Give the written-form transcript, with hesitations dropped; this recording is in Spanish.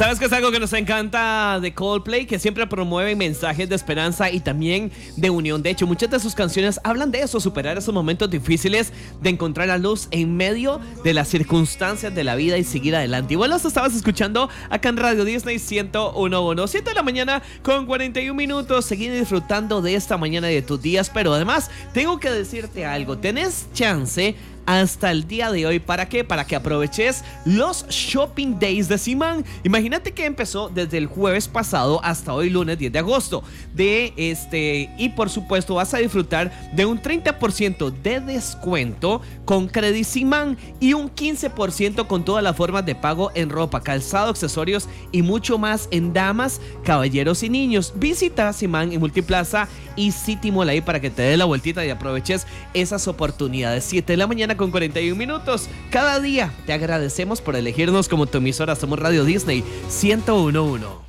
¿Sabes qué es algo que nos encanta de Coldplay? Que siempre promueven mensajes de esperanza y también de unión. De hecho, muchas de sus canciones hablan de eso, superar esos momentos difíciles, de encontrar la luz en medio de las circunstancias de la vida y seguir adelante. Y bueno, lo estabas escuchando acá en Radio Disney 101.1, 7 de la mañana con 41 minutos. Seguir disfrutando de esta mañana y de tus días, pero además tengo que decirte algo. Tenés chance hasta el día de hoy. ¿Para qué? Para que aproveches los Shopping Days de Simán. Imagínate que empezó desde el jueves pasado hasta hoy lunes 10 de agosto. Y por supuesto vas a disfrutar de un 30% de descuento con Credit Simán y un 15% con todas las formas de pago en ropa, calzado, accesorios y mucho más en damas, caballeros y niños. Visita Simán en Multiplaza y City Mall ahí para que te dé la vueltita y aproveches esas oportunidades. 7 de la mañana con 41 minutos. Cada día te agradecemos por elegirnos como tu emisora. Somos Radio Disney 101.1.